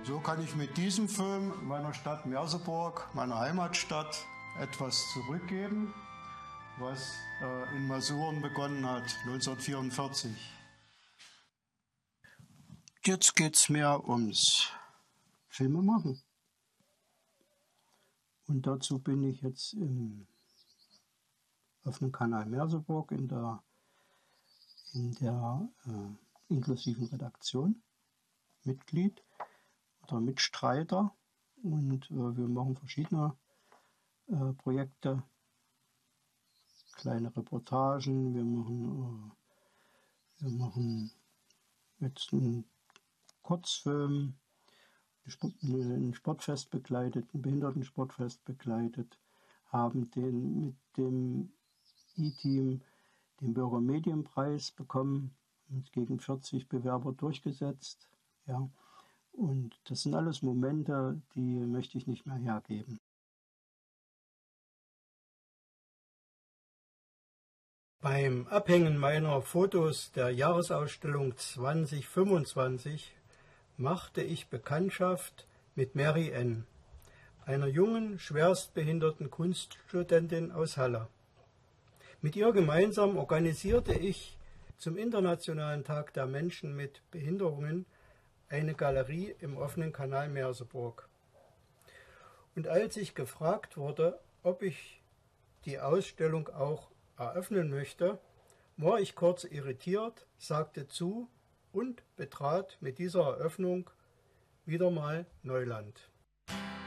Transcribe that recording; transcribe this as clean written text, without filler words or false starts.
So kann ich mit diesem Film meiner Stadt Merseburg, meiner Heimatstadt, etwas zurückgeben, was in Masuren begonnen hat, 1944. Jetzt geht es mir ums Filmemachen. Und dazu bin ich jetzt auf dem Kanal Merseburg in der inklusiven Redaktion Mitglied oder Mitstreiter. Und wir machen verschiedene Projekte, kleine Reportagen, wir machen jetzt einen Kurzfilm, ein Sportfest begleitet, ein Behindertensportfest begleitet, haben mit dem E-Team den Bürgermedienpreis bekommen und gegen 40 Bewerber durchgesetzt. Ja. Und das sind alles Momente, die möchte ich nicht mehr hergeben. Beim Abhängen meiner Fotos der Jahresausstellung 2025 machte ich Bekanntschaft mit Mary N., einer jungen, schwerstbehinderten Kunststudentin aus Halle. Mit ihr gemeinsam organisierte ich zum Internationalen Tag der Menschen mit Behinderungen eine Galerie im offenen Kanal Merseburg. Und als ich gefragt wurde, ob ich die Ausstellung auch eröffnen möchte, war ich kurz irritiert, sagte zu und betrat mit dieser Eröffnung wieder mal Neuland.